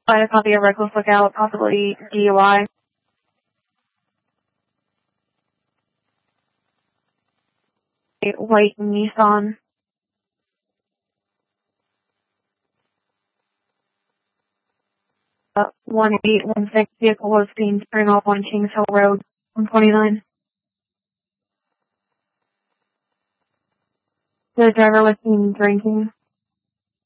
Find a copy of Reckless Lookout, possibly DUI. A white Nissan. 1816 vehicle was seen turning off on Kings Hill Road, 129. The driver was seen drinking.